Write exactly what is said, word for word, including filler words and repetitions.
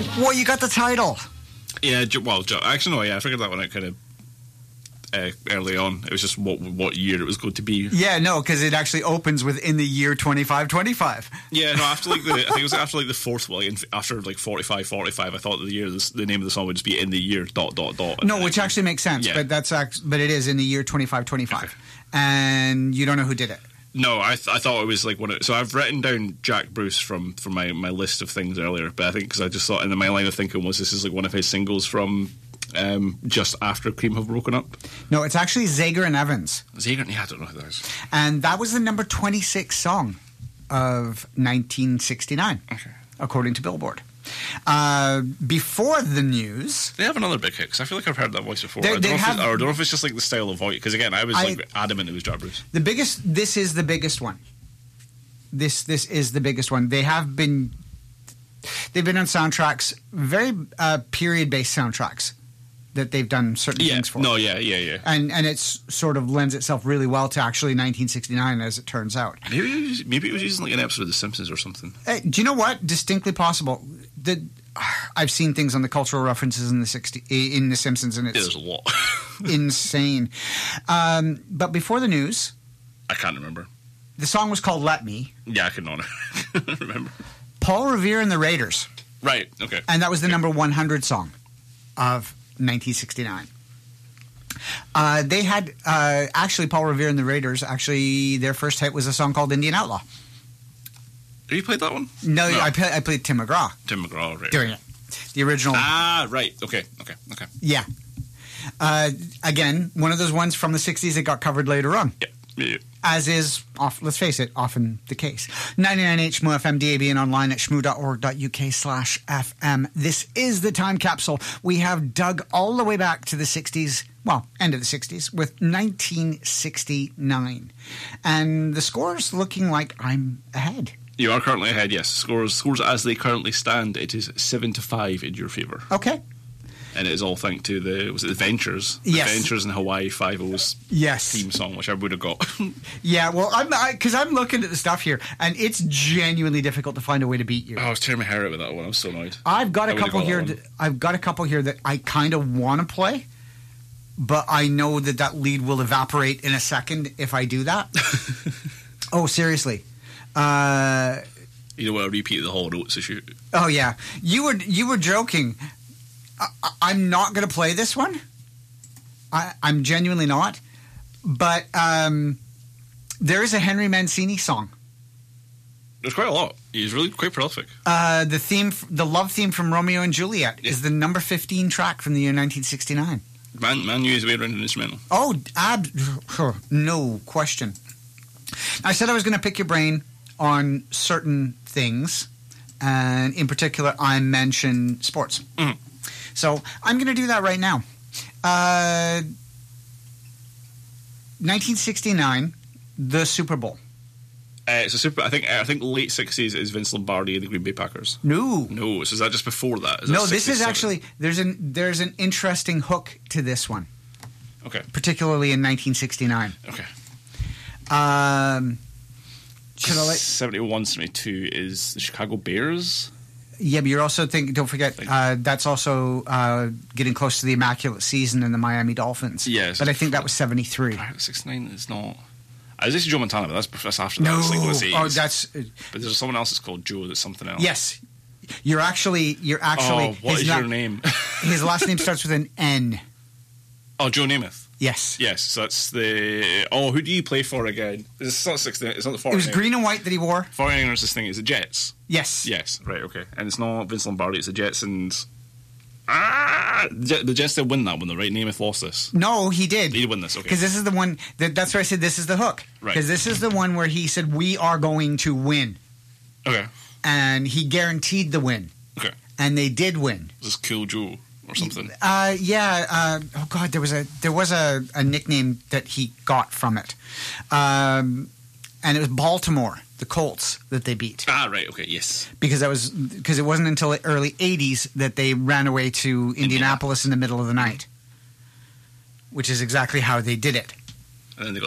Well, you got the title. Yeah, well, actually, no, yeah, I figured that one out kind of uh, early on. It was just what what year it was going to be. Yeah, no, because it actually opens with in the year twenty-five twenty-five. Yeah, no, after like the, I think it was after like the fourth one, like after like forty-five forty-five, I thought the year, the name of the song would just be in the year dot dot dot. No, which actually makes sense, yeah. but that's act- but it is in the year twenty-five twenty-five, okay. And you don't know who did it. No, I th- I thought it was like one of... So I've written down Jack Bruce from, from my, my list of things earlier, but I think because I just thought, and my line of thinking was this is like one of his singles from um, just after Cream have broken up. No, it's actually Zager and Evans. Zager, yeah, I don't know who that is. And that was the number twenty-six song of nineteen sixty-nine, okay. according to Billboard. Uh, before the news, they have another big hit because I feel like I've heard that voice before. They, I, don't they know have, if it, or I don't know if it's just like the style of voice. Because again, I was I, like adamant it was Jack Bruce. The biggest. This is the biggest one. This this is the biggest one. They have been. They've been on soundtracks, very uh, period-based soundtracks that they've done certain yeah, things for. No, yeah, yeah, yeah. And and it's sort of lends itself really well to actually nineteen sixty-nine, as it turns out. Maybe it was, maybe it was using like an episode of The Simpsons or something. Uh, do you know what? Distinctly possible. The, I've seen things on the cultural references in the sixty in The Simpsons, and it's yeah, there's a lot. insane. Um, but before the news, I can't remember. The song was called "Let Me." Yeah, I can not remember. Paul Revere and the Raiders. Right. Okay. And that was the okay. number one hundred song of nineteen sixty-nine. Uh, they had uh, actually Paul Revere and the Raiders. Actually, their first hit was a song called "Indian Outlaw." Have you played that one? No, no. I, play, I played Tim McGraw. Tim McGraw, right. Doing it. The original. Ah, right. Okay, okay, okay. Yeah. Uh, again, one of those ones from the sixties that got covered later on. Yeah. yeah, yeah. As is, off, let's face it, often the case. ninety-nine H M O F M, D A B, and online at shmoo.org.uk slash FM. This is the time capsule. We have dug all the way back to the sixties, well, end of the sixties, with nineteen sixty-nine. And the score's looking like I'm ahead. You are currently ahead, yes. Scores scores as they currently stand, it is seven to five in your favour. Okay. And it is all thanks to the was it the Ventures, the yes. Ventures in Hawaii Five-O's yes. theme song, which I would have got. Yeah, well, I'm because I'm looking at the stuff here, and it's genuinely difficult to find a way to beat you. Oh, I was tearing my hair out with that one. I was so annoyed. I've got a I couple got here. That, I've got a couple here that I kind of want to play, but I know that that lead will evaporate in a second if I do that. Oh, seriously. Uh, you don't want to repeat the whole notes issue. Oh yeah, you were you were joking. I, I'm not going to play this one. I, I'm genuinely not. But um, there is a Henry Mancini song. There's quite a lot. He's really quite prolific. Uh, the theme, the love theme from Romeo and Juliet, yeah. is the number fifteen track from the year nineteen sixty-nine. Man, man knew his way around an instrumental. Oh, ab- no question. I said I was going to pick your brain on certain things, and in particular, I mentioned sports. Mm-hmm. So I'm going to do that right now. Uh, nineteen sixty-nine, the Super Bowl. Uh, it's a super. I think. I think late sixties is Vince Lombardi and the Green Bay Packers. No, no. So is that just before that? Is no, that this is actually there's an there's an interesting hook to this one. Okay. Particularly in nineteen sixty-nine. Okay. Um, should I let seventy-one, seventy-two is the Chicago Bears? Yeah, but you're also thinking, don't forget, uh, that's also uh, getting close to the Immaculate Season and the Miami Dolphins. Yes. But I think that was seventy-three. sixty-nine is not... I was Joe Montana, but that's, that's after that. No. It's like those eighties. Oh, that's... But there's someone else that's called Joe that's something else. Yes. You're actually... You're actually... Oh, what is not, your name? His last name starts with an N. Oh, Joe Namath. Yes. Yes, so that's the... Oh, who do you play for again? It's not sixty-nine, it's not the forty-niners. It was green and white that he wore. forty-niners, this thing is the Jets. Yes. Yes, right, okay. And it's not Vince Lombardi, it's the Jets and... Ah! The Jets did win that one, though, right? Namath lost this. No, he did. He did win this, okay. Because this is the one... That, that's where I said this is the hook. Right. Because this is the one where he said, we are going to win. Okay. And he guaranteed the win. Okay. And they did win. This is Cool Joe or something. Uh, yeah. Uh, oh God, there was a there was a, a nickname that he got from it, um, and it was Baltimore, the Colts that they beat. Ah, right. Okay. Yes. Because that was because it wasn't until the early eighties that they ran away to Indianapolis in the middle of the night, which is exactly how they did it. And then they got